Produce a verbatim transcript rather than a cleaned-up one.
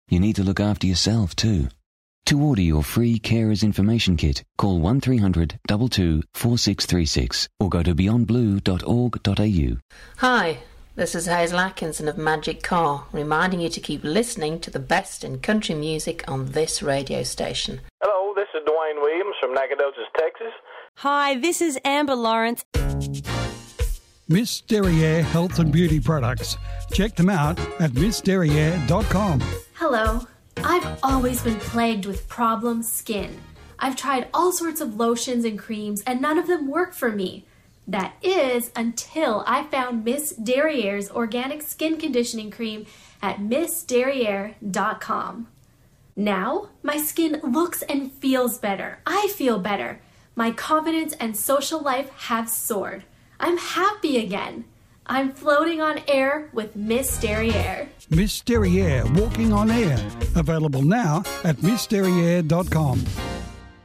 You need to look after yourself too. To order your free Carers Information Kit, call one three hundred two two four six three six or go to beyond blue dot org dot a u. Hi, this is Hazel Atkinson of Magic Car, reminding you to keep listening to the best in country music on this radio station. Hello, this is Dwayne Williams from Nacogdoches, Texas. Hi, this is Amber Lawrence. Miss Derriere Health and Beauty Products. Check them out at miss derriere dot com. Hello. I've always been plagued with problem skin. I've tried all sorts of lotions and creams and none of them work for me. That is until I found Miss Derriere's organic skin conditioning cream at miss derriere dot com. Now, my skin looks and feels better. I feel better. My confidence and social life have soared. I'm happy again. I'm floating on air with Miss Derriere. Miss Derriere Walking on Air. Available now at miss derriere dot com.